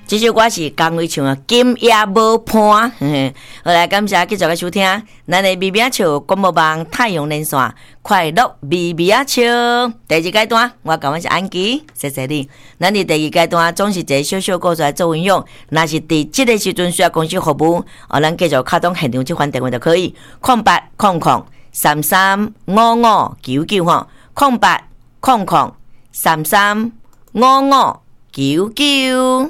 这首歌是江蕙唱的《金也无伴》。好来，感谢继续来收听咱的微微仔笑广播网太阳连线快乐微微仔笑第二阶段，我讲我是安琪，谢谢你。咱的第二阶段总是一个小小故事来做分享，若是伫这个时阵需要公司服务，咱继续卡通现场这款电话就可以0800335599吼0800335599。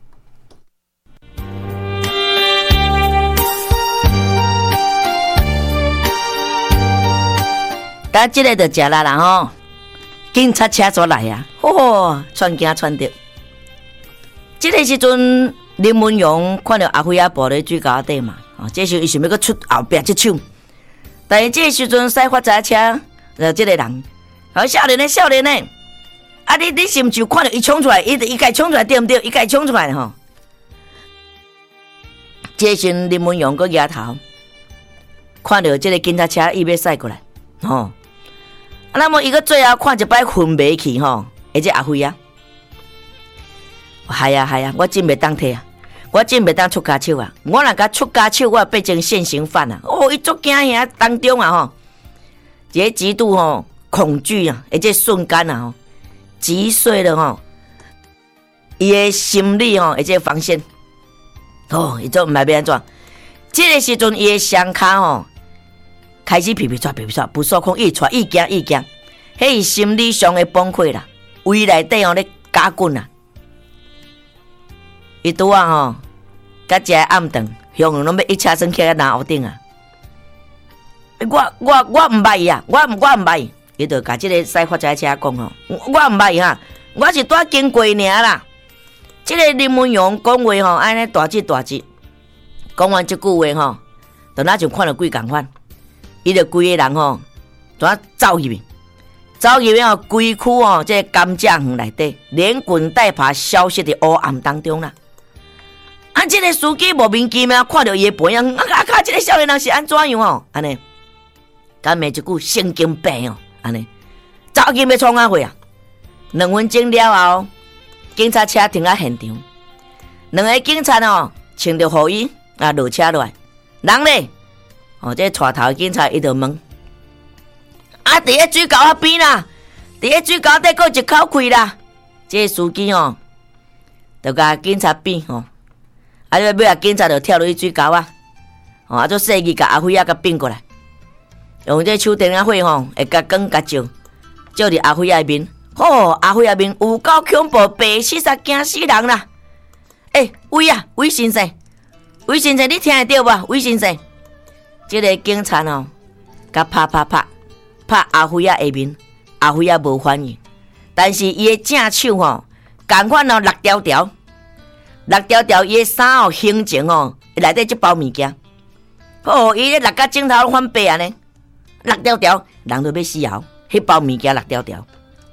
但这个就食啦啦吼，警察车出来呀，传惊传着。这个时阵，林文勇看到阿辉啊抱咧水沟底嘛，这时候伊想要搁出后壁一手，但是这个时阵驶发财车，这个人，少年呢，啊你是毋是看到伊冲出来，伊家冲出来对毋对？伊家冲出来吼。这时林文勇搁摇头，看到这个警察车伊要驶过来，吼。那么伊个最后看一摆昏迷去吼，而且阿辉啊，系啊，我真袂当摕啊，我真袂当出家手啊，我若甲出家手，我变成现行犯啊！伊足惊遐当中啊吼，一个极度吼恐惧啊，而且瞬间啊吼，击碎了吼，伊个心理吼，而且防线，伊做毋知要安怎？这个时阵伊个双骹吼。开始皮皮喘，不受控，一喘一惊，迄是心理上的崩溃啦。胃内底咧加滚啦。伊拄啊吼，甲食暗顿，向拢要一车生起来拿后顶啊。我毋捌伊啊，我毋捌伊。伊就甲即个驶发财车讲吼，我毋捌伊哈，我是拄经过尔啦。即个林文勇讲话吼，安尼大字，讲完即句话吼，就那就看到鬼共款。伊就规个人吼，怎走入去吼，规区吼，这甘蔗园内底连滚带爬消失伫黑暗当中啦。这个司机莫名其妙看到伊的背影，这个少年人是安怎样吼？安尼，敢骂一句神经病哦，安尼，走进要创啊会啊！2分钟了后，警察车停在现场，2个警察哦，穿着雨衣落车落来，人咧。这带头的警察伊就问：伫咧水沟仔边啦，伫咧水沟底搁一口气啦。这司机就甲警察变尾仔警察就跳落去水沟啊，做示意甲阿辉仔甲变过来，用这手电仔火会甲光甲照伫阿辉仔面。阿辉仔面有够恐怖，白死煞惊死人啦！魏先生，你听得到无？魏先生。这个警察甲拍阿辉仔下面，阿辉仔无反应，但是伊的正手同款6条条，伊的衫形状内底一包物件，伊咧6甲镜头翻白安尼，6条条，人都要死后，迄包物件6条条，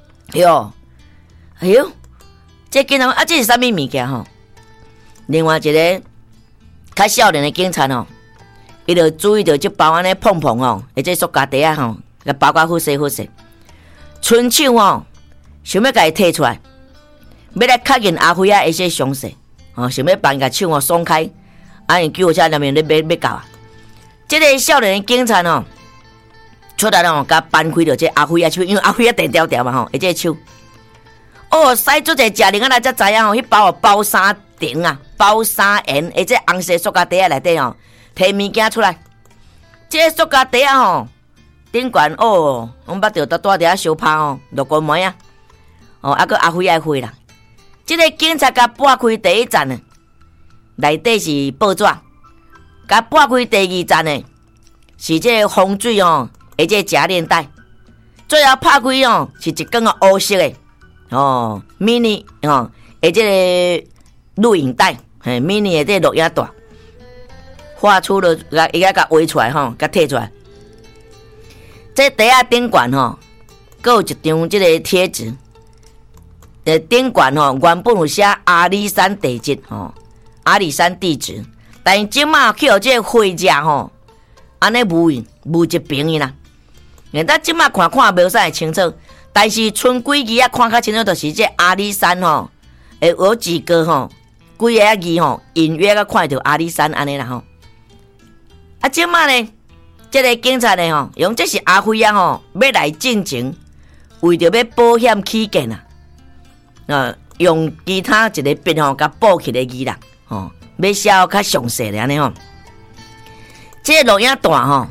哎呦，这警察这是啥物物件另外一个较少年的警察伊就注意到这包安尼碰而且塑胶袋啊甲包甲好势，伸手想要甲伊摕出来，要来确认阿辉仔一些伤势，想要帮伊甲手松开，因救护车那边要到啊。这个少年的警察出来甲扳开着这阿辉仔手，因为阿辉仔电条条嘛这个手，使出一个铃仔来才知影迄包衫顶啊，包衫沿，而且红色塑胶袋内底摕物件出来，这个塑胶袋顶悬我捌着带伫遐相拍落公梅啊，个阿辉仔会啦。这个警察甲拨开第1站内底是报纸，甲拨开第2站是这个风水而且夹链带，最后拍开是一根黑色的mini 而且个录影带，mini 的这录影带。画出了，伊甲画出来甲摕出来。这袋仔顶悬搁有一张这个贴纸，顶悬原本有写阿里山地址阿里山地址，但是即马去互这个花遮安尼雾一边伊啦。咱即马看袂使清楚，但是剩几支啊看较清楚，就是这阿里山有几个规个字吼，隐约个看到阿里山安尼啦吼。啊，即马呢，这个警察呢吼，用这是阿辉啊吼，要来进前，为着要保险起见啊，用其他一个笔吼，甲补起个字啦，吼，要写较详细咧安尼吼。这个录影带吼，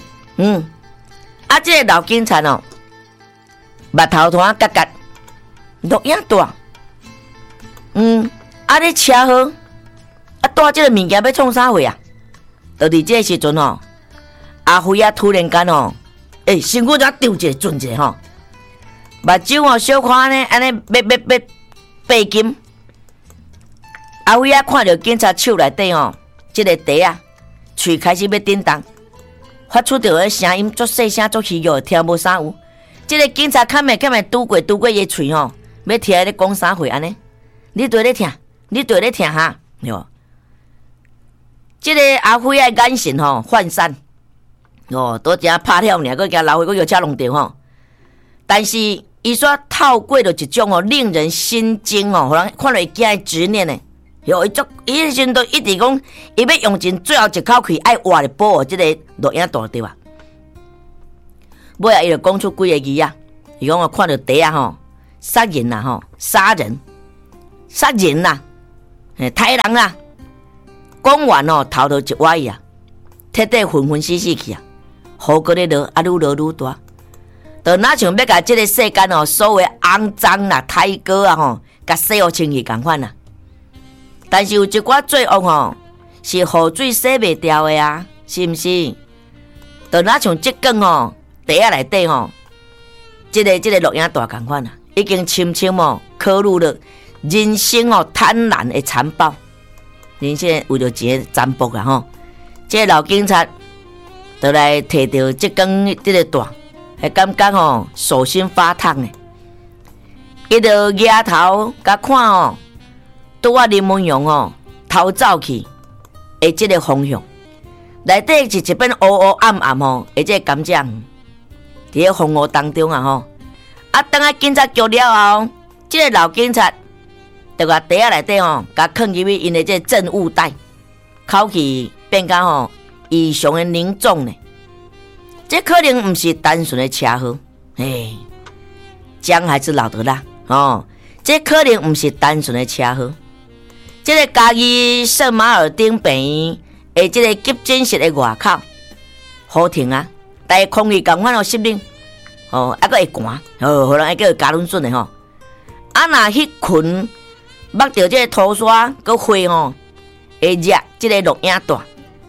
这个老警察哦，目头团夹夹，录影带，你车好，带这个物件要创啥货啊？就伫这个时阵吼，阿辉啊突然间吼，身躯才丢一个转一下吼，目睭吼小看呢，安尼要背金。阿辉啊看到警察手内底吼，这个茶啊，喙开始要震动，发出着个声音，足细声足虚弱，听无啥有。这个警察看没拄过伊喙吼，要听伊咧讲啥货安尼？你对咧听，哈，哟。这个阿辉的眼神吼涣散，都只拍了尔，佮惊老岁佫摇车弄掉吼。但是伊说透过了一种令人心惊互人看落惊的执念呢。伊迄阵都一直讲，伊要用尽最后一口气爱活来保护这个录影带对吧？尾仔伊就讲出几个字啊，伊讲我看到茶啊吼，杀人啦吼，杀人啦，杀人啦。讲完头就一歪啊，彻底昏昏死死去啊，雨搁咧落，愈落愈大，就哪像要甲这个世间所谓肮脏啦、胎哥啊吼，甲洗互清气共款啦。但是有一寡罪恶是雨水洗袂掉的啊，是毋是？就哪像即间茶仔内底这个录影带共款啦，已經深深刻入了人生貪婪的殘暴。人生為了錢占卜啦吼，這個老警察就來摕到這根這個帶，係感覺手心發燙呢。伊就額頭甲看拄啊林文陽逃走去的這個方向，內底是一片烏烏暗暗的這個甘蔗園，在風雨當中啊等下警察叫了後，這個老警察就甲袋仔內底甲囥入去因的這個證物袋，口氣變甲異常的凝重呢。這可能唔是單純的車禍，薑還是老得啦這可能唔是單純的車禍。這個嘉義聖馬爾丁病院的這個急診室的外口，好停啊，但係空氣咁款濕冷，還佫會寒，可能還佫有加崙筍的若迄群目到這個土沙佮火會熱這個錄影帶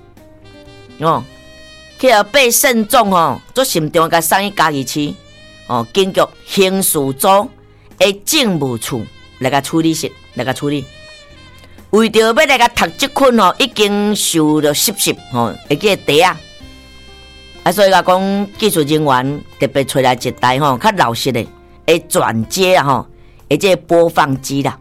去被慎重做慎重甲送去嘉義市警局刑事組的政務處來甲處理室來甲處理。為着要來甲讀這款已經受了濕會記個茶所以甲講技術人員特別找來一台較老實的轉接這個播放機啦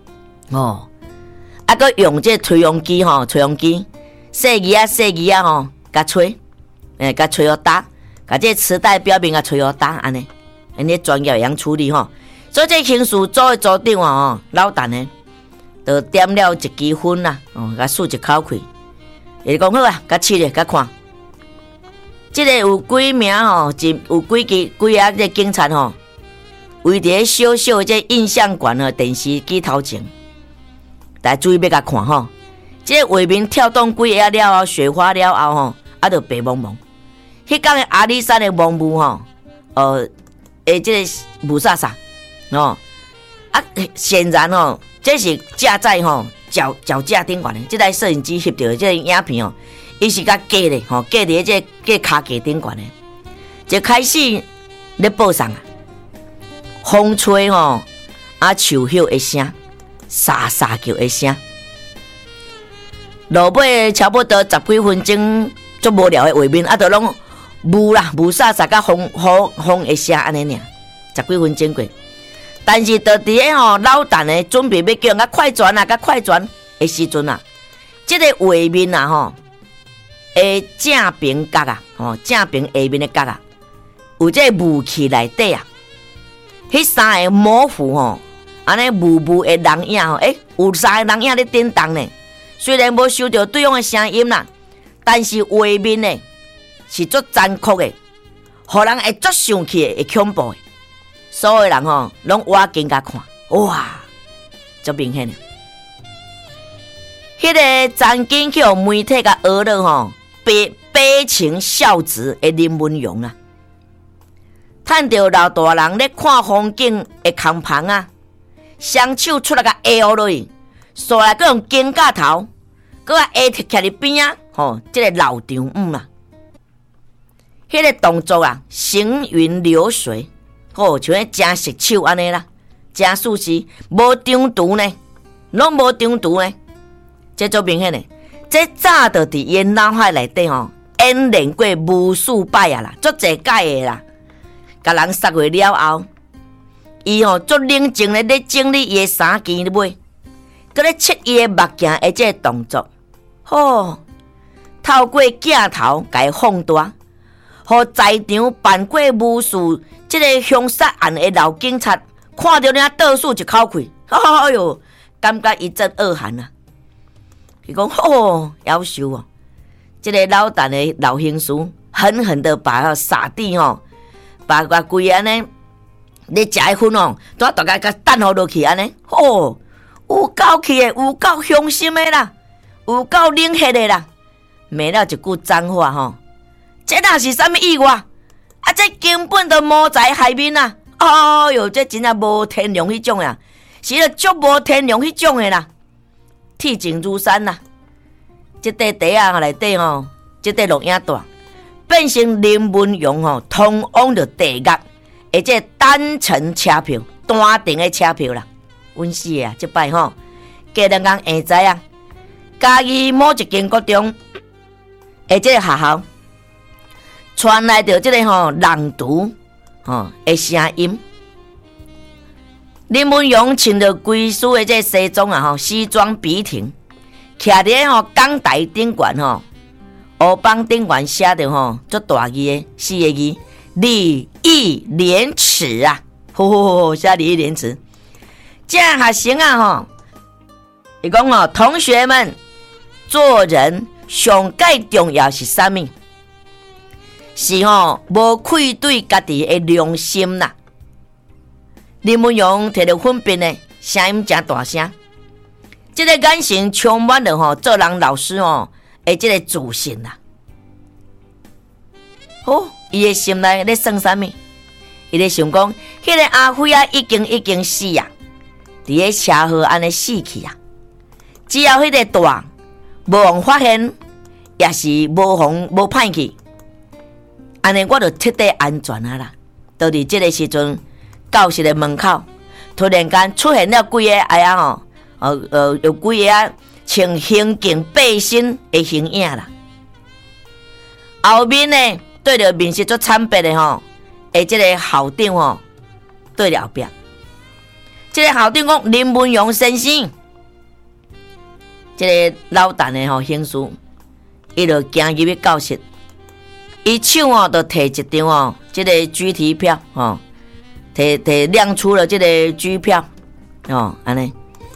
佮用這個吹風機細機甲吹甲吹好打，甲這個磁帶表面甲吹好打安尼專業會曉處理所以這刑事組的組長老陳呢就點了一支烟啦，甲數一口氣。伊講好啊，甲試咧，甲看。這個有幾名有幾個這警察圍佇小小這印象館電視機頭前，大家注意要甲看這個畫面跳動幾下了後，雪花了後就白茫茫。迄天的阿里山的蒙霧這個霧煞煞顯然這是架在腳架頂懸的，這台攝影機翕到的這個影片伊是甲架咧架佇這個骹架頂懸的，就開始咧報上風吹樹葉的聲，沙沙叫的聲，落尾差不多10幾分鐘，足無聊的畫面就攏霧啦，霧煞煞甲風的聲安尼爾，10幾分鐘過。但是到底老陳的準備要叫人快轉快轉的時陣這個畫面正邊角正邊下面的角有這個霧氣內底迄三個模糊安尼霧的人影有3个人影咧叮当呢。虽然无收到对方的声音啦，但是画面呢是足残酷的，互人会足生气的，会恐怖的。所有人拢挖紧甲看，哇，足明显的。迄个曾经去媒体甲讹了悲情孝子的林文荣啊，看到老大人咧看风景的空棚啊，双手出来甲下落去，煞来佫用肩胛头，佫下摕徛伫边啊，这个老丈母啊，迄个动作啊，行云流水，像迄真熟手安尼啦，真舒适，无张图呢，拢无张图呢。这足明显的，这早就伫因脑海内底演练过无数摆啊啦，足济届的啦。甲人杀过了后，伊足冷静的咧整理伊的衫件咧买，佮咧切伊的目镜的这个动作，透过镜头甲伊放大，互在场办过无数这个凶杀案的老警察看到人倒数一口气，哎哟，感觉一阵恶寒啊！伊讲夭寿哦，这个老陈的老刑事狠狠的把傻弟把规安尼，你食的薰大家甲等好落去安尼，有够气的，有够凶心的啦，有够冷血的啦，骂了一句脏话这哪是啥物意外？啊，这根本就谋财害命啊！哎哟，这真正无天良迄种呀，是了足无天良迄种的啦。铁证如山啦，这块地啊内底这块录影带变成林文荣通往着地狱，而且单程车票、单程的车票啦。阮死啊，这摆过两天下知啊，嘉义某一间国中，这个学校传来着这个朗读的声音。林文荣穿着规丝的这西装啊，西装笔挺，徛伫讲台顶悬黑板顶悬写着足大字的4个字：礼义廉耻啊！写礼义廉耻。这学生啊伊讲同学们做人上界重要是啥物？是无愧对家己的良心啦。林文荣摕着粉笔呢，声音真大声，这个眼神充满了做人老师的这个自信啦。伊的心内咧算啥物？伊咧想讲，迄个阿辉啊，已经死啊，伫咧车祸安尼死去啊。只要迄个大无互发现，也是无歹去，安尼我就彻底安全啊啦。就伫这个时阵，教室的门口突然间出现了几个有几个穿刑警背心的形影啦。后面呢对着面色足惨白的这个校长对了后壁，这个校长讲林文荣先生，这个老陈的刑事，伊就行入去教室，伊手就摕一张这个拘提票摕亮出了这个拘票安尼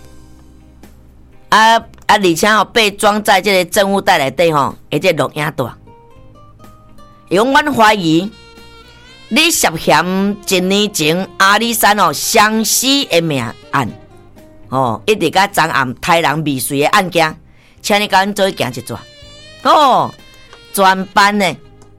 而且被装在这个证物袋内底这个录影带。伊讲阮怀疑你涉嫌1年前阿里山相死的命案一直到昨暗杀人未遂的案件，请你甲阮做行一逝。全班呢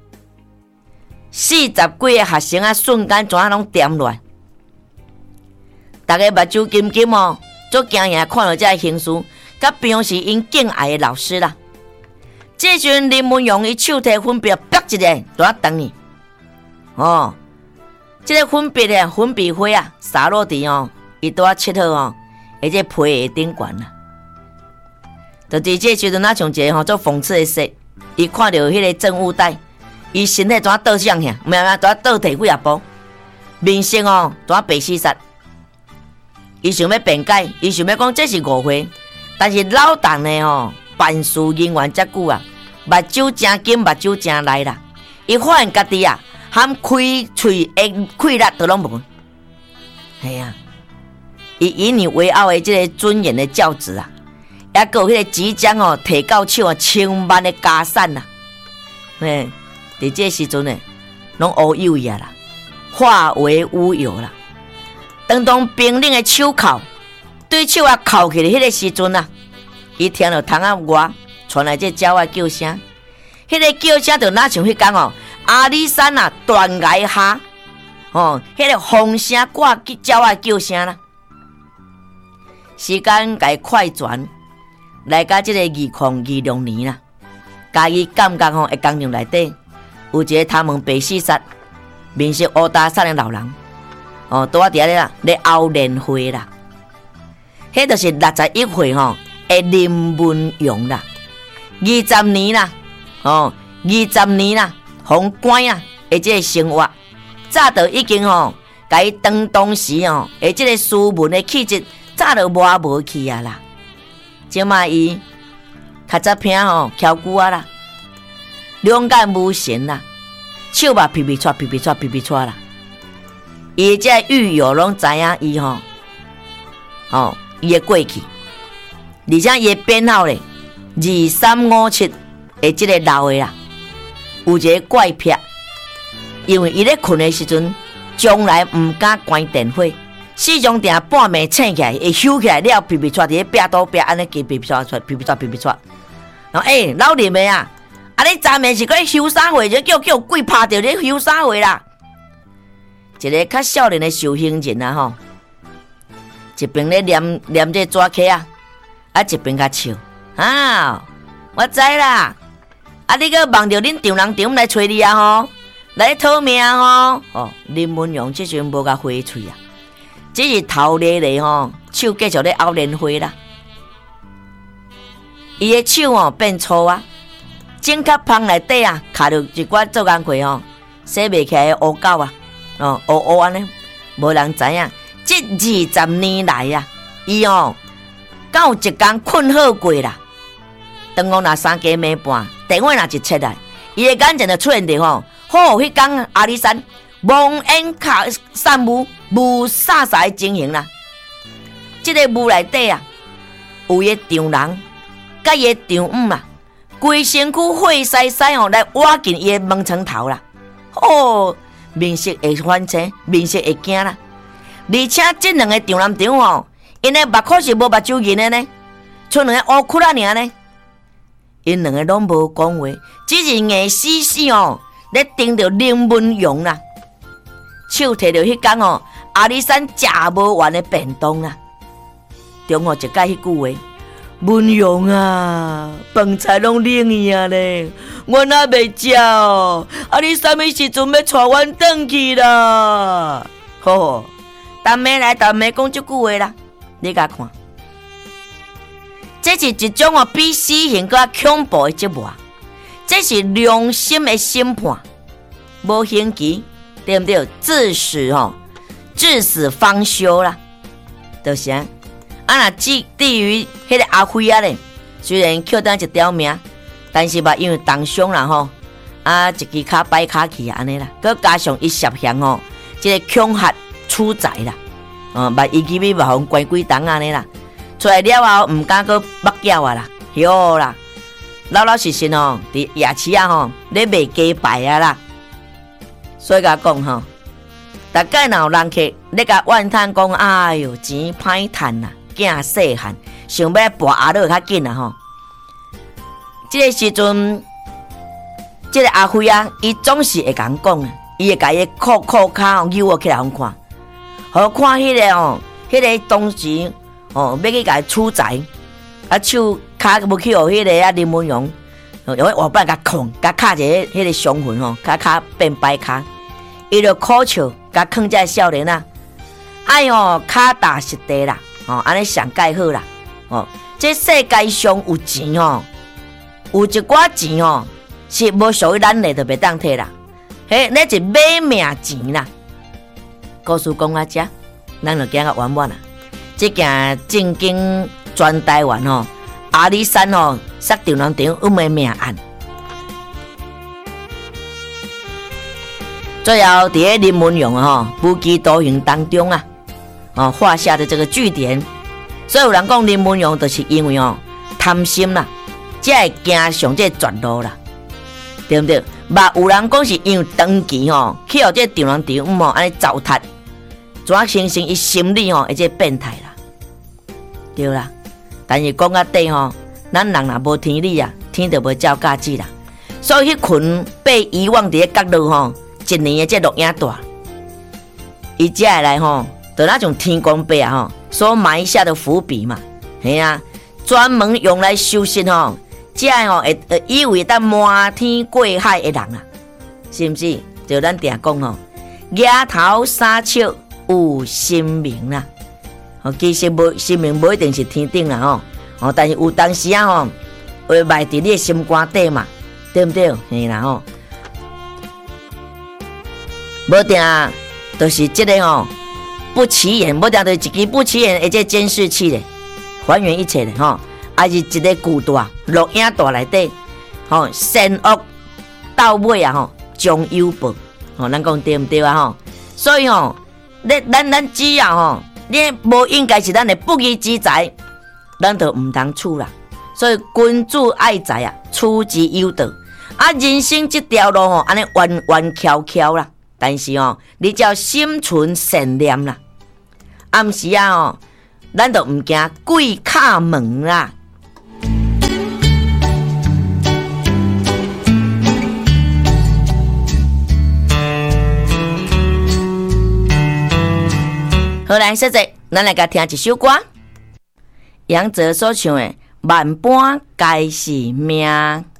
40几个学生啊，瞬间怎拢点乱，大家目睭金金足惊讶看到这个刑事，甲表示因敬爱的老师啦。这时阵林文荣伊手提粉笔啪一个就等你这个粉笔花啊洒落地伊都切好而且皮下顶悬啦。就伫这时阵像一个做讽刺的说，伊看到迄个证物袋，伊身体怎倒向遐，怎倒地几啊步，面色怎白死煞。伊想要辩解，伊想要讲这是误会，但是老陈的办事人员遮久啊，目睭真紧，目睭真来啦。伊发现家己啊，含开喙的气力都拢无。系啊， 以你为傲的这个尊严的教子啊，也有迄个即将提到手千万的家产啊，在这时阵呢，拢乌有呀啦，化为乌有啦。当兵领的手铐对手铐起来迄个时阵啊，伊听到窗仔外传来这鸟仔叫声，迄个叫声就哪像迄天阿里山啊断崖下迄个风声挂鸟仔叫声啦。时间该快转来到这个2026年啦，家己感觉会工厂内底有一个头毛白丝煞、面色乌大煞的老人，拄啊伫咧咧熬年会啦。迄就是61岁的林文勇啦，20年啦，20年啦，封关啊，的这个生活，早就已经甲伊当时的这个斯文的气质。早就无去啊啦！即卖伊较早拼翘骨啊啦，两眼无神啦，手嘛皮喘啦。伊这狱友拢知影伊伊的过去，而且伊的编号咧2357的即个老的啦，有一个怪癖，因为伊咧困的时阵，从来毋敢关电火。四种定半暝醒起来，会休起来了，皮皮喘伫咧壁刀壁安尼加皮皮喘，然后老林的啊，你昨暝是搁休啥货？就叫鬼拍着你休啥货啦？一个较少年的修行人啊一边咧念这纸册啊，一边甲笑我知啦，你搁望着恁丈人场来找你来讨命林文勇这阵无甲回嘴啊。只是头咧咧手继续咧熬莲花啦。伊的手变粗啊，正壳芳内底卡着一寡做工课洗袂起来的乌狗乌安尼，无人知影。这20年来伊敢有一天困好过啦。当讲若3更暝半，电话若一切来，伊的眼前就出现着迄天阿里山蒙烟卡散雾。雾煞煞的情形啦，这个雾内底有伊的丈人，甲伊的丈母规身躯血晒晒来挖进伊的门床头啦，面色会反青，面色会惊啦，而且这两个丈人长因的目孔是无目睭银的呢，剩两个乌窟仔尔呢，因两个拢无讲话，只是硬死死咧盯着林文勇啦，手摕着迄天阿里山食无完的便当啦，中一改迄句话，文勇啊，饭菜拢冷去咧，我哪袂食你啥物时阵要带阮转去啦？当妹来当妹讲这句话啦，你甲看，这是一种比死刑更恐怖的折磨，这是良心的审判，无刑期，对不对？至死方休啦，就是若至于迄个阿辉咧，虽然捡单一条命，但是因为重伤啦一支脚摆骹去安尼啦，佮加上伊涉嫌这个恐吓处宰啦，伊记要互关几档安尼啦，出来了后毋敢佮目叫啦，哟啦，老实实伫夜市咧卖鸡排啦，所以甲讲大概若有人客咧甲怨叹讲，哎哟，钱歹趁啦，囝细汉，想要博阿乐较紧啦这个时阵，这个阿辉伊总是会讲伊会甲伊裤骹扭我起来互看，好看迄个当时要去甲伊处宰，手骹要去互迄个林文勇，用活板甲控，甲卡一个迄个伤痕骹变摆骹，伊就苦笑。甲坑这少年哎哟，脚踏实地啦，安尼上介好啦，这世界上有钱有一寡钱是无属于咱的，就袂当摕啦，那是买命钱啦。故事讲到这，咱就讲到完满啦。这件正经全台湾阿里山杀丈人场有咩命案？最后，伫个林文勇无期徒刑当中画下的这个句点。所以有人讲林文勇就是因为贪心啦，才会行上这绝路啦，对不对？嘛有人讲是因为长期去互这丈人丈母安尼糟蹋，怎形成伊心理会这变态啦，对啦。但是讲到底咱人若无天理啊，天就袂照价子啦。所以迄群被遗忘伫角落一年的这录影带，伊才会来就那种天公伯所埋下的伏笔嘛，系啊，专门用来修身才会以为当满天过海的人啊，是毋是？就咱定讲额头三尺有神明啦，其实神明无一定是天顶啦但是有当时话埋伫你的心肝底嘛，对不对？嘿啦无定就是这个不起眼，无定就是一支不起眼的这监视器咧，还原一切咧还是一个巨大录影带内底善恶到尾将有报咱讲对不对啊所以咱只要你无应该是咱的不义之财，咱就唔通处啦。所以君子爱财啊，处之有道人生这条路安尼弯弯翘翘啦，但是你只要心存善念啦，暗时咱就唔惊鬼敲门啦。好来，现在咱来甲听一首歌，杨泽所唱的《万般皆是命》。